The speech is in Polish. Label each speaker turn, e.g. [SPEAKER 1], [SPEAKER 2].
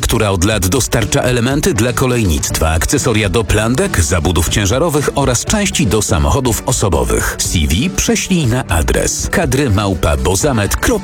[SPEAKER 1] która od lat dostarcza elementy dla kolejnictwa, akcesoria do plandek, zabudów ciężarowych oraz części do samochodów osobowych. CV prześlij na adres kadry@bozamet.pl.